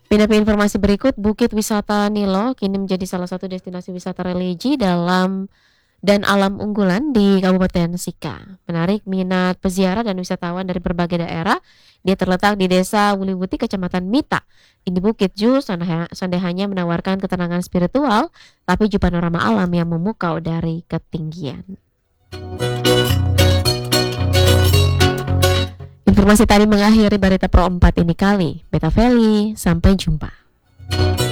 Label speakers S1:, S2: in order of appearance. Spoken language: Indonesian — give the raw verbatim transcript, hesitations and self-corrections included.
S1: Pindah ke informasi berikut, Bukit Wisata Nilo kini menjadi salah satu destinasi wisata religi dalam dan alam unggulan di Kabupaten Sika. Menarik minat peziarah dan wisatawan dari berbagai daerah. Dia terletak di Desa Wuliwuti, Kecamatan Mita. Ini Bukit Ju sandeha- hanya menawarkan ketenangan spiritual, tapi juga panorama alam yang memukau dari ketinggian. Informasi tadi mengakhiri Berita Pro empat ini kali. Beta Feli, sampai jumpa.